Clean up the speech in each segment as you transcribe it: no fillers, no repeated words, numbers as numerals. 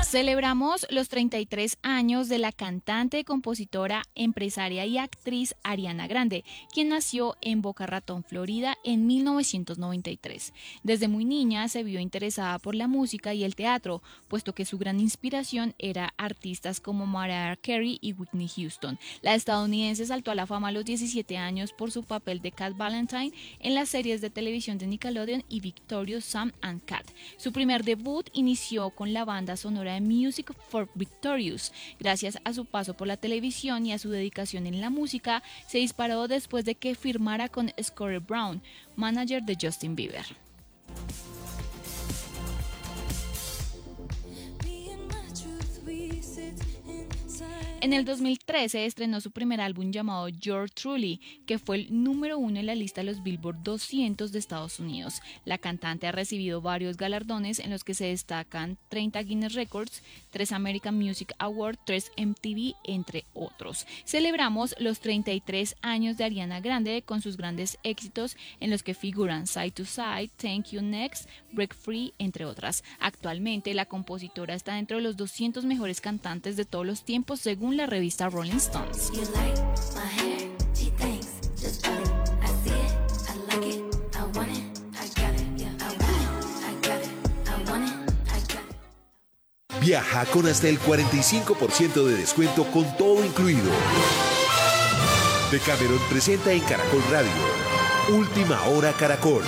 Celebramos los 33 años de la cantante, compositora, empresaria y actriz Ariana Grande, quien nació en Boca Ratón, Florida, en 1993. Desde muy niña se vio interesada por la música y el teatro, puesto que su gran inspiración era artistas como Mariah Carey y Whitney Houston. La estadounidense saltó a la fama a los 17 años por su papel de Cat Valentine en las series de televisión de Nickelodeon y Victorious Sam and Cat. Su primer debut inició con la banda sonora de Music for Victorious. Gracias a su paso por la televisión y a su dedicación en la música, se disparó después de que firmara con Scotty Brown, manager de Justin Bieber. En el 2013 estrenó su primer álbum llamado Yours Truly, que fue el número 1 en la lista de los Billboard 200 de Estados Unidos. La cantante ha recibido varios galardones en los que se destacan 30 Guinness Records, 3 American Music Awards, 3 MTV, entre otros. Celebramos los 33 años de Ariana Grande con sus grandes éxitos en los que figuran Side to Side, Thank You Next, Break Free, entre otras. Actualmente la compositora está dentro de los 200 mejores cantantes de todos los tiempos según la revista Rolling Stones. Viaja con hasta el 45% de descuento con todo incluido. Decameron presenta en Caracol Radio Última Hora Caracol.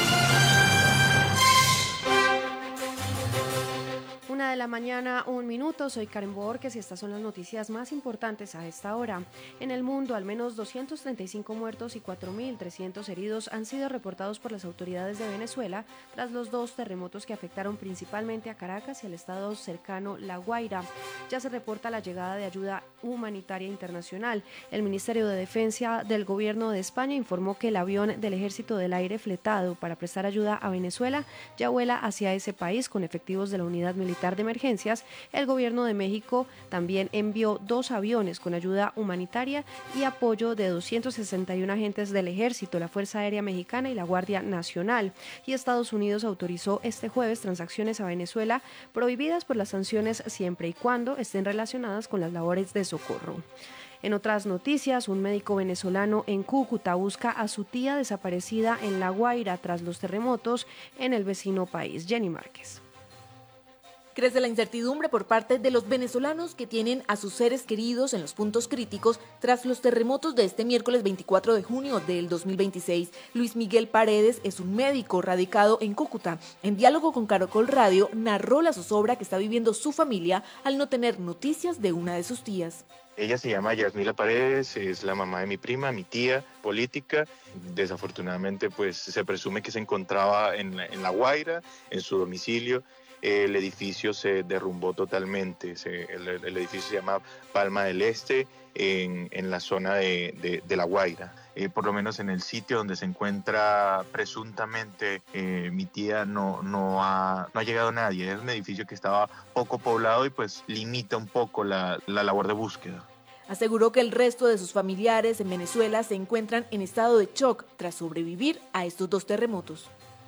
1:01 a.m, soy Karen Borges y estas son las noticias más importantes a esta hora. En el mundo, al menos 235 muertos y 4.300 heridos han sido reportados por las autoridades de Venezuela tras los 2 terremotos que afectaron principalmente a Caracas y al estado cercano La Guaira. Ya se reporta la llegada de ayuda humanitaria internacional. El Ministerio de Defensa del Gobierno de España informó que el avión del Ejército del Aire fletado para prestar ayuda a Venezuela ya vuela hacia ese país con efectivos de la Unidad Militar de Emergencias. El gobierno de México también envió 2 aviones con ayuda humanitaria y apoyo de 261 agentes del Ejército, la Fuerza Aérea Mexicana y la Guardia Nacional. Y Estados Unidos autorizó este jueves transacciones a Venezuela prohibidas por las sanciones siempre y cuando estén relacionadas con las labores de socorro. En otras noticias, un médico venezolano en Cúcuta busca a su tía desaparecida en La Guaira tras los terremotos en el vecino país. Jenny Márquez. Crece la incertidumbre por parte de los venezolanos que tienen a sus seres queridos en los puntos críticos tras los terremotos de este miércoles 24 de junio del 2026. Luis Miguel Paredes es un médico radicado en Cúcuta. En diálogo con Caracol Radio, narró la zozobra que está viviendo su familia al no tener noticias de una de sus tías. Ella se llama Yasmila Paredes, es la mamá de mi prima, mi tía política. Desafortunadamente, pues se presume que se encontraba en La Guaira, en su domicilio. El edificio se derrumbó totalmente. El edificio se llama Palma del Este, en la zona de La Guaira. Por lo menos en el sitio donde se encuentra presuntamente mi tía no ha llegado nadie. Es un edificio que estaba poco poblado y pues limita un poco la labor de búsqueda. Aseguró que el resto de sus familiares en Venezuela se encuentran en estado de shock tras sobrevivir a estos 2 terremotos.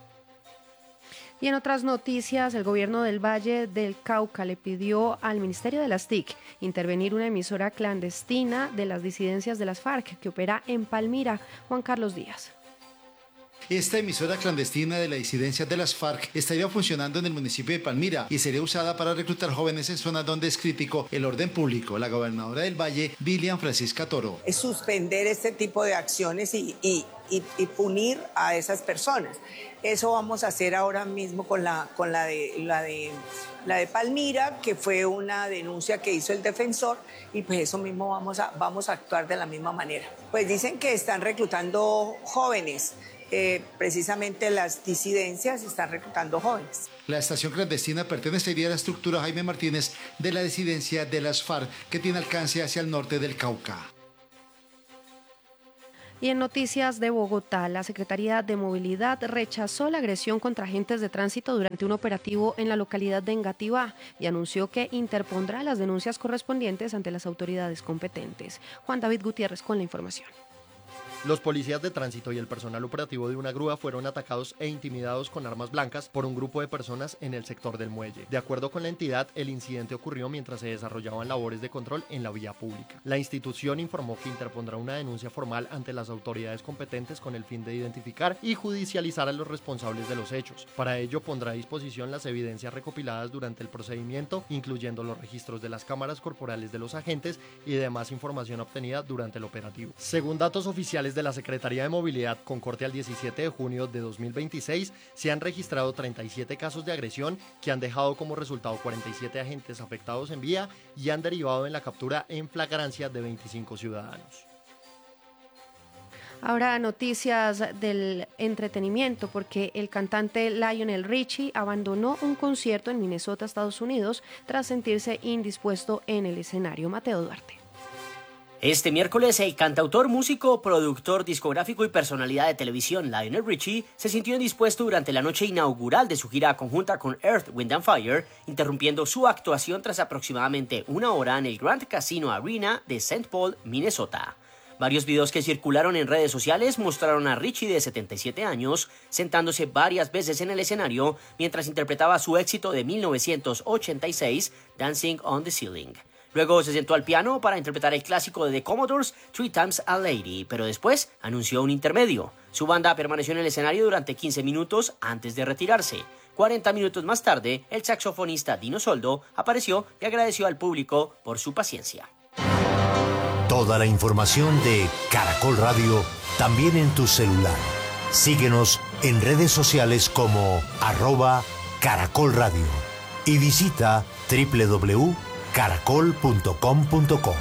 Y en otras noticias, el gobierno del Valle del Cauca le pidió al Ministerio de las TIC intervenir una emisora clandestina de las disidencias de las FARC que opera en Palmira. Juan Carlos Díaz. Esta emisora clandestina de la disidencia de las FARC estaría funcionando en el municipio de Palmira y sería usada para reclutar jóvenes en zonas donde es crítico el orden público. La gobernadora del Valle, Dilian Francisca Toro. Es suspender este tipo de acciones y punir a esas personas. Eso vamos a hacer ahora mismo con la de Palmira, que fue una denuncia que hizo el defensor, y pues eso mismo vamos a actuar de la misma manera. Pues dicen que están reclutando jóvenes. Precisamente las disidencias están reclutando jóvenes. La estación clandestina pertenecería a la estructura Jaime Martínez de la disidencia de las FARC, que tiene alcance hacia el norte del Cauca. Y en noticias de Bogotá, la Secretaría de Movilidad rechazó la agresión contra agentes de tránsito durante un operativo en la localidad de Engativá y anunció que interpondrá las denuncias correspondientes ante las autoridades competentes. Juan David Gutiérrez con la información. Los policías de tránsito y el personal operativo de una grúa fueron atacados e intimidados con armas blancas por un grupo de personas en el sector del muelle. De acuerdo con la entidad, el incidente ocurrió mientras se desarrollaban labores de control en la vía pública. La institución informó que interpondrá una denuncia formal ante las autoridades competentes con el fin de identificar y judicializar a los responsables de los hechos. Para ello pondrá a disposición las evidencias recopiladas durante el procedimiento, incluyendo los registros de las cámaras corporales de los agentes y demás información obtenida durante el operativo. Según datos oficiales de la Secretaría de Movilidad, con corte al 17 de junio de 2026, se han registrado 37 casos de agresión que han dejado como resultado 47 agentes afectados en vía y han derivado en la captura en flagrancia de 25 ciudadanos. Ahora noticias del entretenimiento, porque el cantante Lionel Richie abandonó un concierto en Minnesota, Estados Unidos, tras sentirse indispuesto en el escenario. Mateo Duarte. Este miércoles, el cantautor, músico, productor discográfico y personalidad de televisión Lionel Richie se sintió indispuesto durante la noche inaugural de su gira conjunta con Earth, Wind and Fire, interrumpiendo su actuación tras aproximadamente una hora en el Grand Casino Arena de St. Paul, Minnesota. Varios videos que circularon en redes sociales mostraron a Richie, de 77 años, sentándose varias veces en el escenario mientras interpretaba su éxito de 1986, Dancing on the Ceiling. Luego se sentó al piano para interpretar el clásico de The Commodores, Three Times a Lady, pero después anunció un intermedio. Su banda permaneció en el escenario durante 15 minutos antes de retirarse. 40 minutos más tarde, el saxofonista Dino Soldo apareció y agradeció al público por su paciencia. Toda la información de Caracol Radio también en tu celular. Síguenos en redes sociales como @Caracol Radio y visita www.caracol.com.co.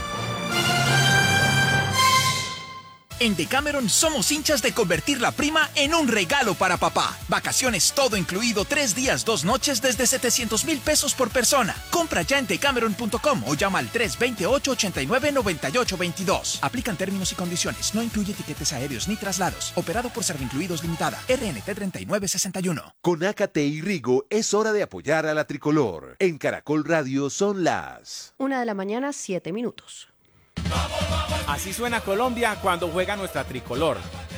En Decameron somos hinchas de convertir la prima en un regalo para papá. Vacaciones todo incluido, 3 días, 2 noches desde 700,000 pesos por persona. Compra ya en decameron.com o llama al 328-89-9822. Aplican términos y condiciones. No incluye tiquetes aéreos ni traslados. Operado por Servincluidos Limitada. RNT 3961. Con Ácate y Rigo es hora de apoyar a la tricolor. En Caracol Radio son las 1:00 a.m, 7 minutos. Así suena Colombia cuando juega nuestra tricolor.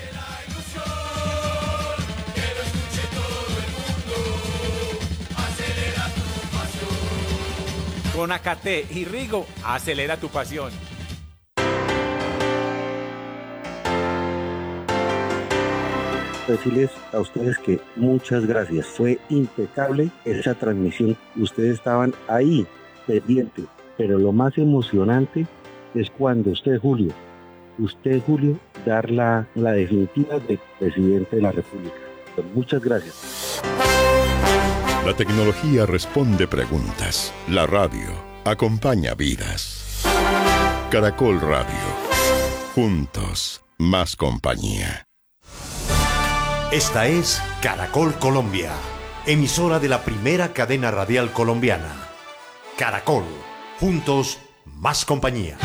Con Ácate y Rigo, acelera tu pasión. Decirles a ustedes que muchas gracias. Fue impecable esa transmisión. Ustedes estaban ahí, pendientes. Pero lo más emocionante es cuando usted, Julio, dar la definitiva de presidente de la República. Pues muchas gracias. La tecnología responde preguntas. La radio acompaña vidas. Caracol Radio. Juntos, más compañía. Esta es Caracol Colombia, emisora de la primera cadena radial colombiana. Caracol. Juntos, más compañía.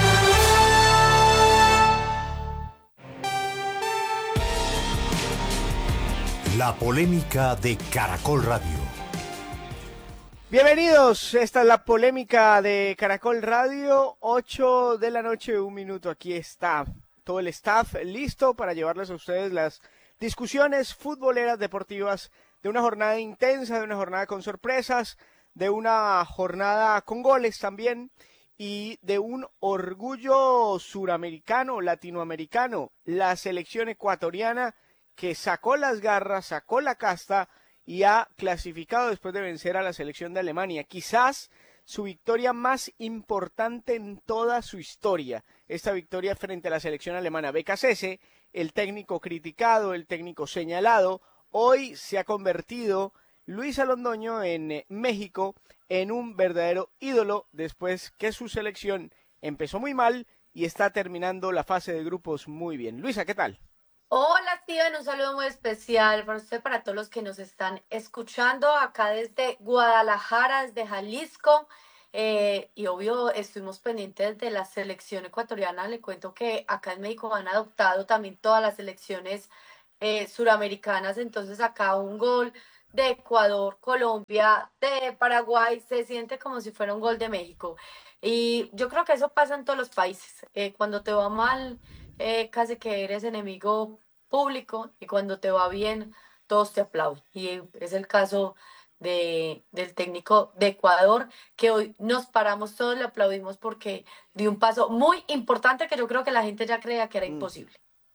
La polémica de Caracol Radio. Bienvenidos, esta es la polémica de Caracol Radio, 8 de la noche, 1 minuto. Aquí está todo el staff listo para llevarles a ustedes las discusiones futboleras deportivas de una jornada intensa, de una jornada con sorpresas, de una jornada con goles también y de un orgullo suramericano, latinoamericano, la selección ecuatoriana que sacó las garras, sacó la casta y ha clasificado después de vencer a la selección de Alemania. Quizás su victoria más importante en toda su historia, esta victoria frente a la selección alemana. BKSS, el técnico criticado, el técnico señalado, hoy se ha convertido Luis Alondoño en México en un verdadero ídolo después que su selección empezó muy mal y está terminando la fase de grupos muy bien. Luisa, ¿qué tal? Hola Steven, un saludo muy especial para usted, para todos los que nos están escuchando acá desde Guadalajara, desde Jalisco, y obvio estuvimos pendientes de la selección ecuatoriana. Le cuento que acá en México han adoptado también todas las selecciones suramericanas, entonces acá un gol de Ecuador, Colombia, de Paraguay, se siente como si fuera un gol de México. Y yo creo que eso pasa en todos los países. Cuando te va mal casi que eres enemigo público y cuando te va bien todos te aplauden. Y es el caso del técnico de Ecuador, que hoy nos paramos todos, le aplaudimos porque dio un paso muy importante que yo creo que la gente ya creía que era imposible.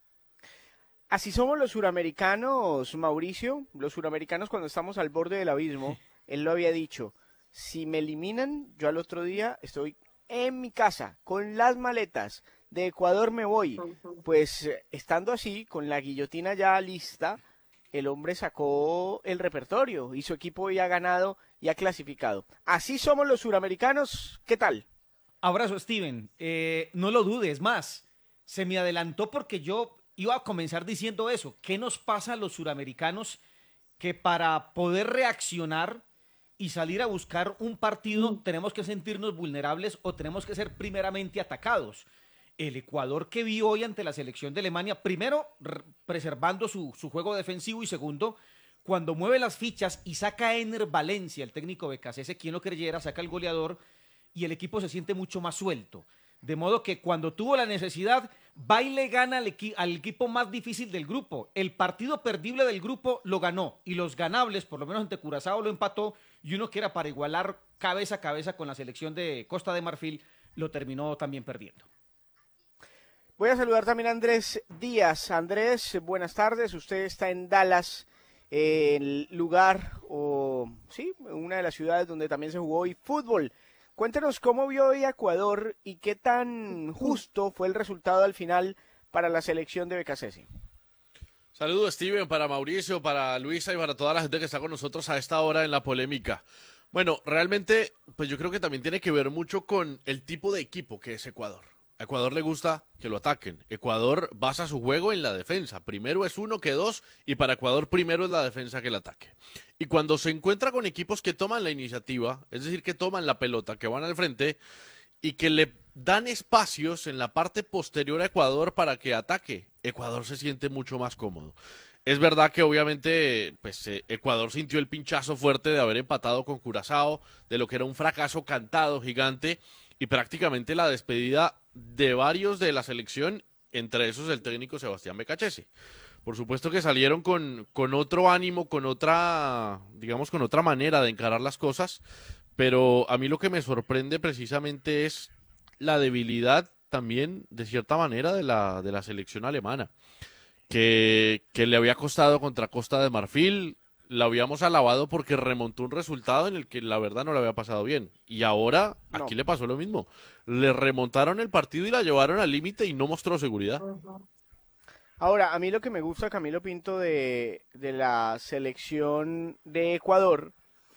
Así somos los suramericanos, Mauricio. Los suramericanos cuando estamos al borde del abismo, él lo había dicho, si me eliminan, yo al otro día estoy en mi casa, con las maletas, de Ecuador me voy. Pues estando así, con la guillotina ya lista, el hombre sacó el repertorio y su equipo ya ha ganado y ha clasificado. Así somos los suramericanos, ¿qué tal? Abrazo, Steven. No lo dudes más. Se me adelantó porque yo iba a comenzar diciendo eso. ¿Qué nos pasa a los suramericanos que para poder reaccionar y salir a buscar un partido tenemos que sentirnos vulnerables o tenemos que ser primeramente atacados? El Ecuador que vi hoy ante la selección de Alemania, primero preservando su juego defensivo y segundo, cuando mueve las fichas y saca a Ener Valencia, el técnico BKC, quien lo creyera, saca el goleador y el equipo se siente mucho más suelto. De modo que cuando tuvo la necesidad, va y le gana al equipo más difícil del grupo. El partido perdible del grupo lo ganó y los ganables, por lo menos ante Curazao, lo empató y uno que era para igualar cabeza a cabeza con la selección de Costa de Marfil, lo terminó también perdiendo. Voy a saludar también a Andrés Díaz. Andrés, buenas tardes. Usted está en Dallas, el lugar una de las ciudades donde también se jugó hoy fútbol. Cuéntenos cómo vio hoy a Ecuador y qué tan justo fue el resultado al final para la selección de BKC. Saludos, Steven, para Mauricio, para Luisa y para toda la gente que está con nosotros a esta hora en la polémica. Bueno, realmente, pues yo creo que también tiene que ver mucho con el tipo de equipo que es Ecuador. A Ecuador le gusta que lo ataquen. Ecuador basa su juego en la defensa. Primero es 1 que 2 y para Ecuador primero es la defensa que el ataque. Y cuando se encuentra con equipos que toman la iniciativa, es decir, que toman la pelota, que van al frente y que le dan espacios en la parte posterior a Ecuador para que ataque, Ecuador se siente mucho más cómodo. Es verdad que obviamente pues, Ecuador sintió el pinchazo fuerte de haber empatado con Curazao, de lo que era un fracaso cantado gigante y prácticamente la despedida de varios de la selección, entre esos el técnico Sebastián Becachese. Por supuesto que salieron con otro ánimo, con otra manera de encarar las cosas, pero a mí lo que me sorprende precisamente es la debilidad también, de cierta manera, de la selección alemana, que le había costado contra Costa de Marfil. La habíamos alabado porque remontó un resultado en el que la verdad no le había pasado bien. Y ahora aquí le pasó lo mismo. Le remontaron el partido y la llevaron al límite y no mostró seguridad. Ahora, a mí lo que me gusta, Camilo Pinto, de la selección de Ecuador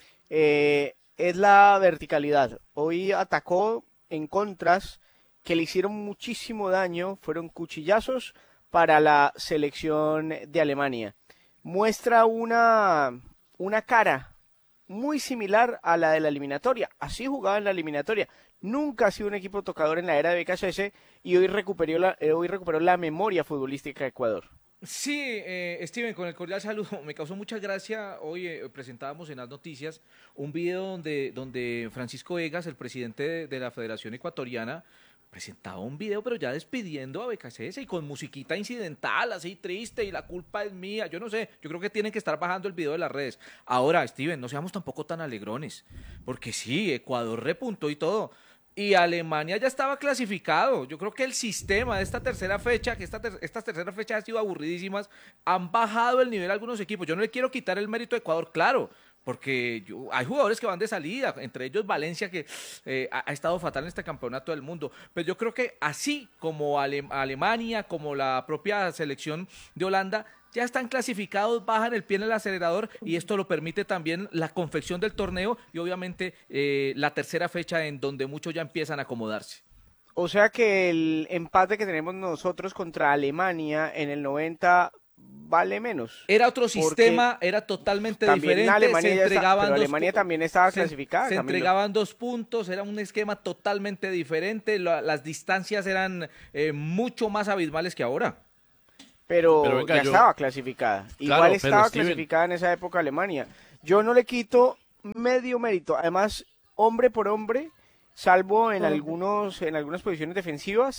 es la verticalidad. Hoy atacó en contras que le hicieron muchísimo daño. Fueron cuchillazos para la selección de Alemania. Muestra una cara muy similar a la de la eliminatoria. Así jugaba en la eliminatoria. Nunca ha sido un equipo tocador en la era de BKC y hoy recuperó la memoria futbolística de Ecuador. Sí, Steven, con el cordial saludo. Me causó mucha gracia. Hoy presentábamos en las noticias un video donde Francisco Vegas, el presidente de la Federación Ecuatoriana, presentaba un video, pero ya despidiendo a BKC y con musiquita incidental, así triste, y la culpa es mía. Yo no sé, yo creo que tienen que estar bajando el video de las redes. Ahora, Steven, no seamos tampoco tan alegrones, porque sí, Ecuador repuntó y todo, y Alemania ya estaba clasificado. Yo creo que el sistema de esta tercera fecha, que estas terceras fechas han sido aburridísimas, han bajado el nivel a algunos equipos. Yo no le quiero quitar el mérito a Ecuador, claro, porque hay jugadores que van de salida, entre ellos Valencia, que ha estado fatal en este campeonato del mundo. Pero yo creo que así como Alemania, como la propia selección de Holanda, ya están clasificados, bajan el pie en el acelerador y esto lo permite también la confección del torneo y obviamente la tercera fecha en donde muchos ya empiezan a acomodarse. O sea que el empate que tenemos nosotros contra Alemania en el 90 vale menos. Era otro sistema, era totalmente diferente. Alemania también estaba clasificada. Se entregaban 2 puntos, era un esquema totalmente diferente, las distancias eran mucho más abismales que ahora. Pero venga, estaba clasificada. Igual estaba clasificada en esa época Alemania. Yo no le quito medio mérito. Además, hombre por hombre, salvo en algunas posiciones defensivas,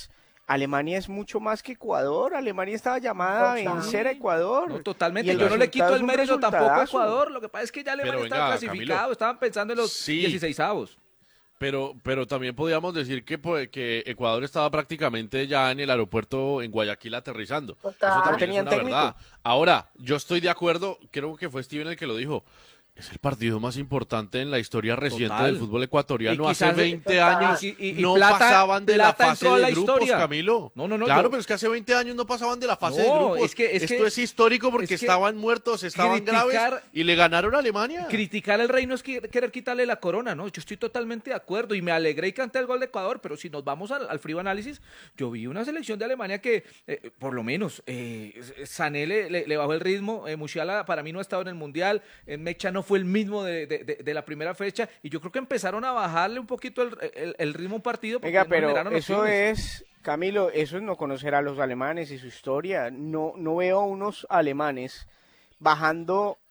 Alemania es mucho más que Ecuador. Alemania estaba llamada a vencer a Ecuador. No, totalmente. Yo no le quito el mérito tampoco a Ecuador. Lo que pasa es que ya Alemania estaba clasificado. Camilo, estaban pensando en los 16avos. Pero también podíamos decir que Ecuador estaba prácticamente ya en el aeropuerto en Guayaquil aterrizando. Total. Eso también ¿Tenían es una técnico? verdad. Ahora, yo estoy de acuerdo, creo que fue Steven el que lo dijo. Es el partido más importante en la historia reciente del fútbol ecuatoriano. Hace 20 años no pasaban de la fase de grupos, Camilo. No, claro, pero es que hace 20 años no pasaban de la fase de grupos. Esto es histórico porque estaban muertos, estaban graves y le ganaron a Alemania. Criticar al rey no es querer quitarle la corona, ¿no? Yo estoy totalmente de acuerdo y me alegré y canté el gol de Ecuador, pero si nos vamos al frío análisis, yo vi una selección de Alemania que, por lo menos, Sané le bajó el ritmo, Musiala para mí no ha estado en el Mundial, Mecha no fue el mismo de la primera fecha y yo creo que empezaron a bajarle un poquito el ritmo a un partido. Oiga, pero eso es, Camilo, eso es no conocer a los alemanes y su historia. No veo unos alemanes bajando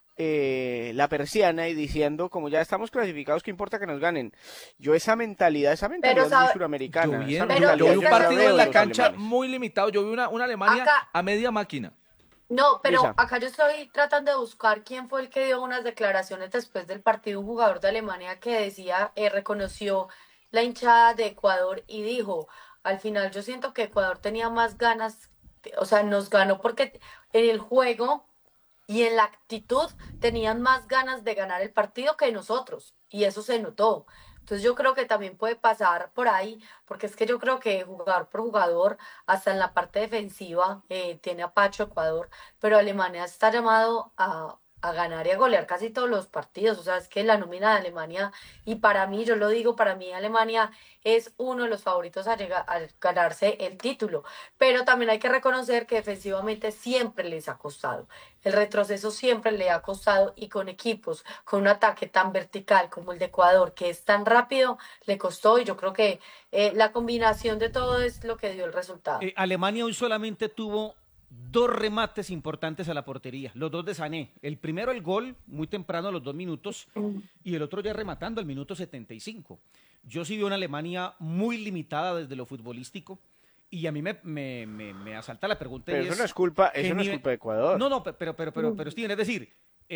la persiana y diciendo, como ya estamos clasificados, ¿qué importa que nos ganen? Yo esa mentalidad muy suramericana. Yo vi un partido en la cancha muy limitado, yo vi una Alemania a media máquina. No, pero acá yo estoy tratando de buscar quién fue el que dio unas declaraciones después del partido, un jugador de Alemania que decía, reconoció la hinchada de Ecuador y dijo, al final yo siento que Ecuador tenía más ganas, o sea, nos ganó porque en el juego y en la actitud tenían más ganas de ganar el partido que nosotros, y eso se notó. Entonces yo creo que también puede pasar por ahí, porque es que yo creo que jugador por jugador, hasta en la parte defensiva, tiene a Pacho Ecuador, pero Alemania está llamado a ganar y a golear casi todos los partidos. O sea, es que la nómina de Alemania, y para mí, yo lo digo, para mí Alemania es uno de los favoritos a ganarse el título, pero también hay que reconocer que defensivamente siempre les ha costado, el retroceso siempre le ha costado, y con equipos con un ataque tan vertical como el de Ecuador, que es tan rápido, le costó, y yo creo que la combinación de todo es lo que dio el resultado. Alemania hoy solamente tuvo 2 remates importantes a la portería, los 2 de Sané. El primero, el gol, muy temprano, a los 2 minutos, y el otro ya rematando al minuto 75. Yo sí veo una Alemania muy limitada desde lo futbolístico, y a mí me asalta la pregunta. Pero eso no es culpa de Ecuador. No, pero Steven, es decir,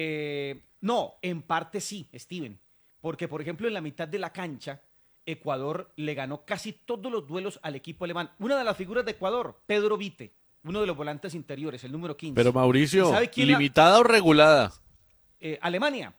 no, en parte sí, Steven, porque por ejemplo en la mitad de la cancha, Ecuador le ganó casi todos los duelos al equipo alemán. Una de las figuras de Ecuador, Pedro Vite, uno de los volantes interiores, el número 15. Pero Mauricio, ¿limitada o regulada? Alemania.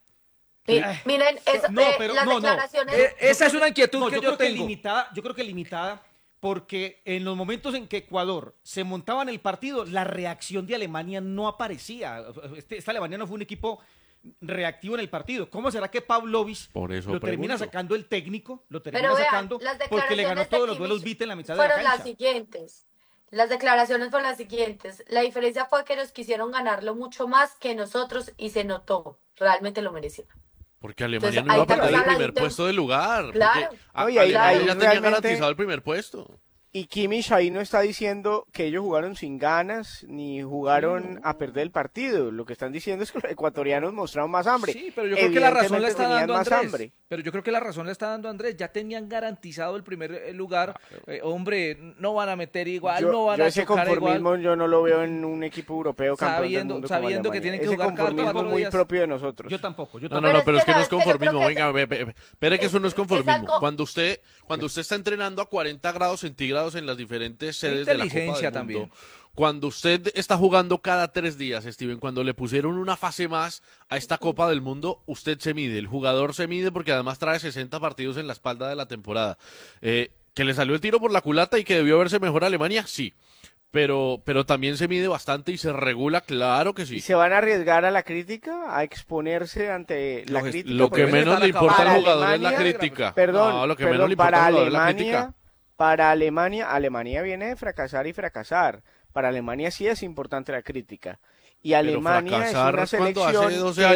Miren, las declaraciones... esa es una inquietud que yo tengo. Yo creo que limitada, porque en los momentos en que Ecuador se montaba en el partido, la reacción de Alemania no aparecía. Esta Alemania no fue un equipo reactivo en el partido. ¿Cómo será que Pavlovich lo termina sacando el técnico? Lo termina sacando porque le ganó todos los duelos Vite en la mitad de la cancha. Fueron las siguientes. Las declaraciones fueron las siguientes. La diferencia fue que ellos quisieron ganarlo mucho más que nosotros y se notó. Realmente lo merecieron. Porque Alemania no iba a perder el primer puesto del lugar. Claro. Alemania ya tenía garantizado el primer puesto. Y Kimmich ahí no está diciendo que ellos jugaron sin ganas ni jugaron a perder el partido. Lo que están diciendo es que los ecuatorianos mostraron más hambre. Sí, pero yo creo que la razón la está dando Andrés. Pero yo creo que la razón la está dando Andrés. Ya tenían garantizado el primer lugar. Hombre, no van a meter igual, no van a ese chocar conformismo igual. yo no lo veo en un equipo europeo campeón del mundo sabiendo que tienen que jugar ese conformismo muy propio de nosotros. Yo tampoco. No, pero es que no es conformismo. Venga, espere que eso no es conformismo. Cuando usted está entrenando a 40 grados centígrados en las diferentes sedes de la Copa del también. Mundo, cuando usted está jugando cada 3 días, Steven, cuando le pusieron una fase más a esta Copa del Mundo, usted se mide, el jugador se mide porque además trae 60 partidos en la espalda de la temporada. Que le salió el tiro por la culata y que debió verse mejor Alemania, sí. Pero también se mide bastante y se regula, claro que sí. ¿Y se van a arriesgar a la crítica, a exponerse ante la crítica? Lo que menos le importa al jugador es la crítica. Perdón, lo que menos le importa al jugador es la crítica. Para Alemania viene de fracasar y fracasar. Para Alemania sí es importante la crítica. Y Alemania es una selección que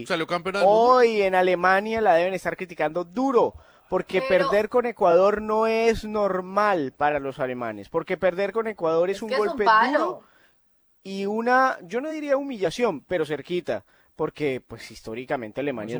hoy en Alemania la deben estar criticando duro. Porque perder con Ecuador no es normal para los alemanes. Porque perder con Ecuador es un golpe duro y yo no diría humillación, pero cerquita. Porque pues históricamente Alemania es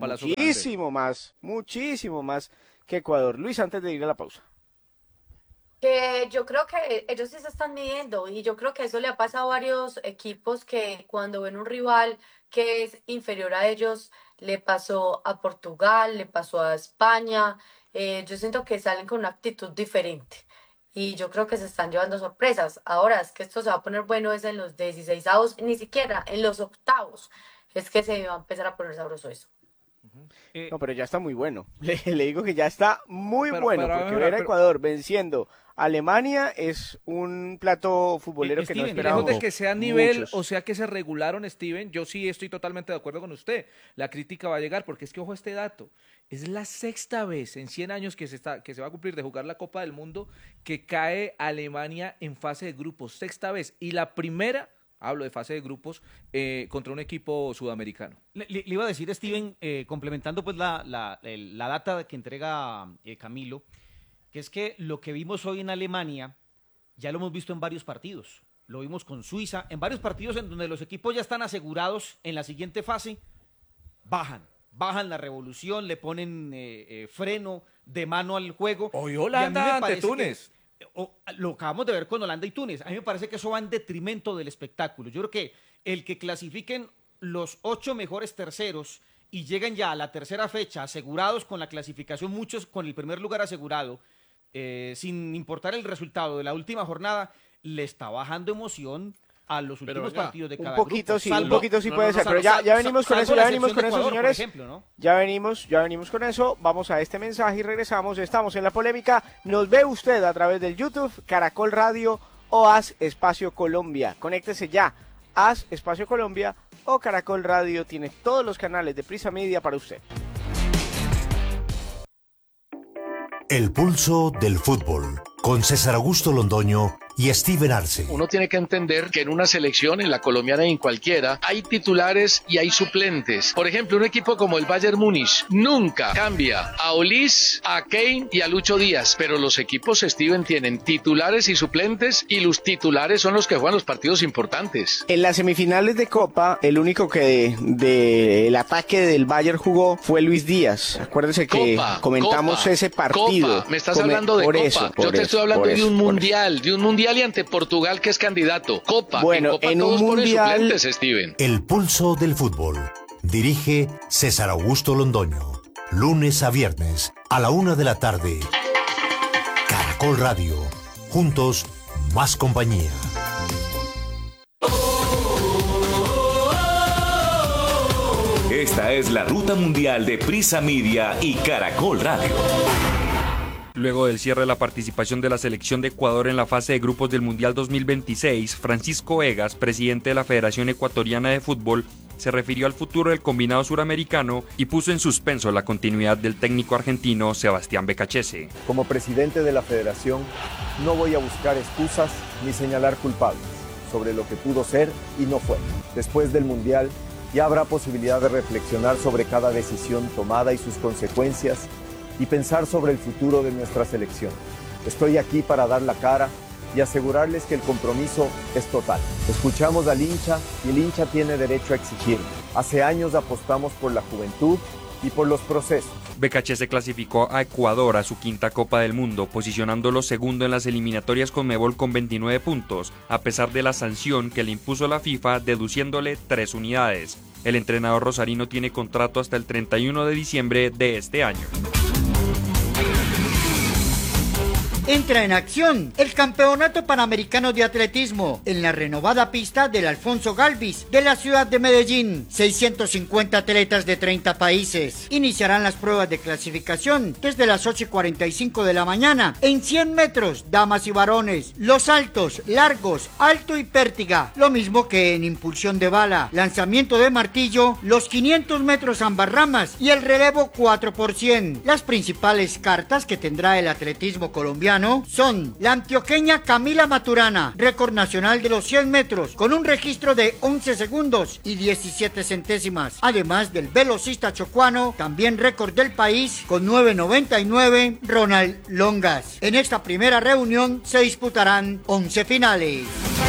muchísimo más que Ecuador. Luis, antes de ir a la pausa. Que yo creo que ellos sí se están midiendo y yo creo que eso le ha pasado a varios equipos que cuando ven un rival que es inferior a ellos, le pasó a Portugal, le pasó a España, yo siento que salen con una actitud diferente y yo creo que se están llevando sorpresas. Ahora es que esto se va a poner bueno es en los 16avos, ni siquiera en los octavos, es que se va a empezar a poner sabroso eso. No, pero ya está muy bueno. Le digo que ya está muy bueno, porque ver a Ecuador venciendo a Alemania es un plato futbolero que no esperábamos. Lejos de que sea nivel, muchos. o sea que se regularon, Steven, yo sí estoy totalmente de acuerdo con usted. La crítica va a llegar, porque es que, ojo, este dato, es la sexta vez en 100 años que se va a cumplir de jugar la Copa del Mundo que cae Alemania en fase de grupos, sexta vez, y la primera... Hablo de fase de grupos contra un equipo sudamericano. Le iba a decir, Steven, complementando pues la data que entrega Camilo, que es que lo que vimos hoy en Alemania ya lo hemos visto en varios partidos. Lo vimos con Suiza, en varios partidos en donde los equipos ya están asegurados en la siguiente fase, bajan la revolución, le ponen freno de mano al juego. Hoy Holanda ante Túnez. Lo acabamos de ver con Holanda y Túnez. A mí me parece que eso va en detrimento del espectáculo. Yo creo que el que clasifiquen los 8 mejores terceros y lleguen ya a la tercera fecha asegurados con la clasificación, muchos con el primer lugar asegurado, sin importar el resultado de la última jornada, le está bajando emoción a los últimos partidos de cada grupo. Un poquito sí puede ser, pero ya venimos con eso, señores. Ejemplo, ¿no? Ya venimos con eso. Vamos a este mensaje y regresamos. Estamos en La Polémica. Nos ve usted a través del YouTube, Caracol Radio o Haz Espacio Colombia. Conéctese ya, Haz Espacio Colombia o Caracol Radio. Tiene todos los canales de Prisa Media para usted. El pulso del fútbol, con César Augusto Londoño y Steven Arce. Uno tiene que entender que en una selección, en la colombiana y en cualquiera, hay titulares y hay suplentes. Por ejemplo, un equipo como el Bayern Múnich nunca cambia a Olis, a Kane y a Lucho Díaz, pero los equipos, Steven, tienen titulares y suplentes y los titulares son los que juegan los partidos importantes. En las semifinales de Copa, el único que del ataque del Bayern jugó fue Luis Díaz. Acuérdense que comentamos ese partido. Copa. Me estás hablando de Copa. Yo te estoy hablando de un mundial y ante Portugal, que es candidato. Copa. Bueno, Copa en todos un ponen mundial, suplentes, Steven. El pulso del fútbol. Dirige César Augusto Londoño. Lunes a viernes a la 1 de la tarde. Caracol Radio. Juntos, más compañía. Esta es la ruta mundial de Prisa Media y Caracol Radio. Luego del cierre de la participación de la selección de Ecuador en la fase de grupos del Mundial 2026, Francisco Egas, presidente de la Federación Ecuatoriana de Fútbol, se refirió al futuro del combinado suramericano y puso en suspenso la continuidad del técnico argentino Sebastián Becachese. Como presidente de la federación, no voy a buscar excusas ni señalar culpables sobre lo que pudo ser y no fue. Después del Mundial, ya habrá posibilidad de reflexionar sobre cada decisión tomada y sus consecuencias y pensar sobre el futuro de nuestra selección. Estoy aquí para dar la cara y asegurarles que el compromiso es total. Escuchamos al hincha y el hincha tiene derecho a exigirlo. Hace años apostamos por la juventud y por los procesos. Becachese clasificó a Ecuador a su quinta Copa del Mundo, posicionándolo segundo en las eliminatorias Conmebol con 29 puntos, a pesar de la sanción que le impuso la FIFA, deduciéndole 3 unidades. El entrenador rosarino tiene contrato hasta el 31 de diciembre de este año. Entra en acción el Campeonato Panamericano de Atletismo en la renovada pista del Alfonso Galvis de la ciudad de Medellín. 650 atletas de 30 países iniciarán las pruebas de clasificación desde las 8:45 de la mañana en 100 metros, damas y varones, los saltos, largos, alto y pértiga, lo mismo que en impulsión de bala, lanzamiento de martillo, los 500 metros ambas ramas y el relevo 4%. Las principales cartas que tendrá el atletismo colombiano son la antioqueña Camila Maturana, récord nacional de los 100 metros, con un registro de 11 segundos y 17 centésimas. Además del velocista chocuano, también récord del país, con 9:99, Ronald Longas. En esta primera reunión se disputarán 11 finales.